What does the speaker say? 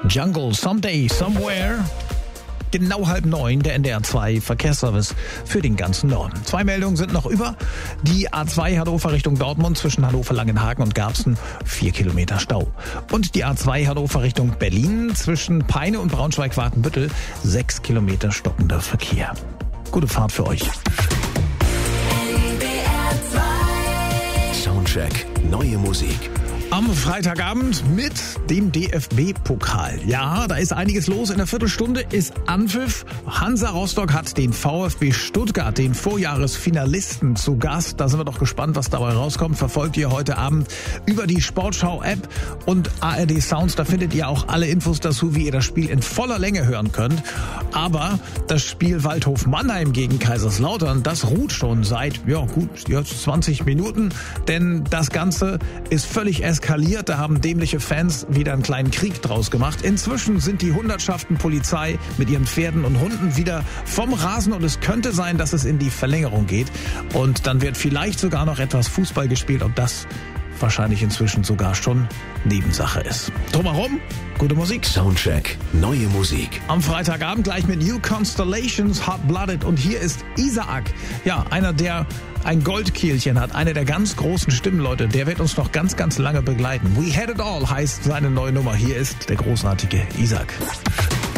Jungle, Someday, Somewhere. Genau 8:30, der NDR 2 Verkehrsservice für den ganzen Norden. 2 Meldungen sind noch über. Die A2 Hannover Richtung Dortmund zwischen Hannover-Langenhagen und Garbsen 4 Kilometer Stau. Und die A2 Hannover Richtung Berlin zwischen Peine und Braunschweig-Watenbüttel 6 Kilometer stockender Verkehr. Gute Fahrt für euch. Soundcheck, neue Musik. Am Freitagabend mit dem DFB-Pokal. Ja, da ist einiges los. In der Viertelstunde ist Anpfiff. Hansa Rostock hat den VfB Stuttgart, den Vorjahresfinalisten, zu Gast. Da sind wir doch gespannt, was dabei rauskommt. Verfolgt ihr heute Abend über die Sportschau-App und ARD Sounds. Da findet ihr auch alle Infos dazu, wie ihr das Spiel in voller Länge hören könnt. Aber das Spiel Waldhof Mannheim gegen Kaiserslautern, das ruht schon seit 20 Minuten. Denn das Ganze ist völlig eskaliert. Da haben dämliche Fans wieder einen kleinen Krieg draus gemacht. Inzwischen sind die Hundertschaften Polizei mit ihren Pferden und Hunden wieder vom Rasen und es könnte sein, dass es in die Verlängerung geht. Und dann wird vielleicht sogar noch etwas Fußball gespielt und das wahrscheinlich inzwischen sogar schon Nebensache ist. Drumherum, gute Musik. Soundcheck, neue Musik. Am Freitagabend gleich mit New Constellations, Hot Blooded. Und hier ist Isaac. Ja, einer, der ein Goldkehlchen hat, einer der ganz großen Stimmen, Leute. Der wird uns noch ganz, ganz lange begleiten. We Had It All heißt seine neue Nummer. Hier ist der großartige Isaac.